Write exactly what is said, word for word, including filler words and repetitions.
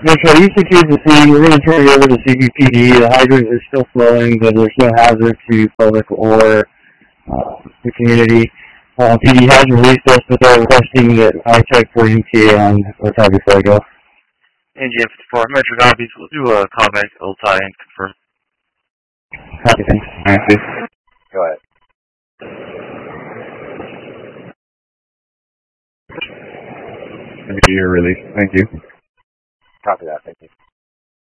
Metro, you secured the scene. We're going to turn it over to C B P D. The hydrant is still flowing, but there's no hazard to public or uh, the community. Uh, P D has released us, but they're requesting that I check for E T A on what's time before I go. N G M fifty-four, Metro copies. We'll do a call back to Old Tie and confirm. Copy, thanks. Nancy. Go ahead. Maybe your release. Thank you. Copy that. Thank you.